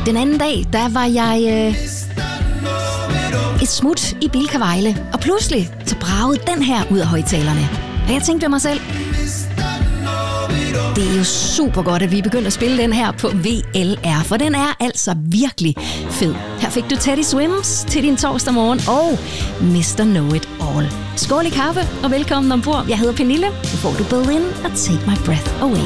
Den anden dag, der var jeg et smut i Bilka Vejle, og pludselig så bragede den her ud af højtalerne. Og jeg tænkte ved mig selv, det er jo super godt, at vi er begyndt at spille den her på VLR, for den er altså virkelig fed. Her fik du Teddy Swims til din torsdag morgen og Mr. Know It All. Skål i kaffe og velkommen ombord. Jeg hedder Pernille. Nu får du Berlin og Take My Breath Away.